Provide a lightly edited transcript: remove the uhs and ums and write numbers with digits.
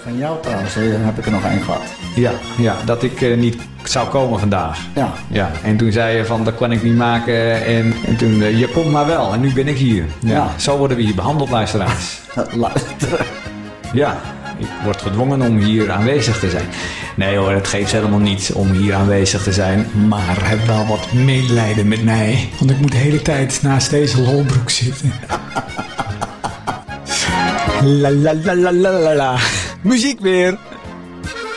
Van jou trouwens, heb ik er nog één gehad. Ja, dat ik niet zou komen vandaag. Ja. En toen zei je van, dat kan ik niet maken. En toen, je komt maar wel. En nu ben ik hier. Ja. Zo worden we hier behandeld, luisteraars. Luisteren. Ja, ik word gedwongen om hier aanwezig te zijn. Nee hoor, het geeft helemaal niets om hier aanwezig te zijn. Maar heb wel wat medelijden met mij. Want ik moet de hele tijd naast deze lolbroek zitten. La la la la la la. Muziek weer.